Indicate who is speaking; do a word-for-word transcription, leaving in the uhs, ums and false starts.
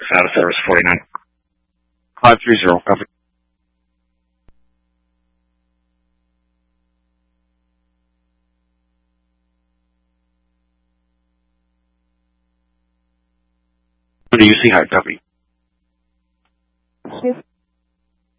Speaker 1: out of service forty-nine.
Speaker 2: five three zero, copy. W C, high, copy.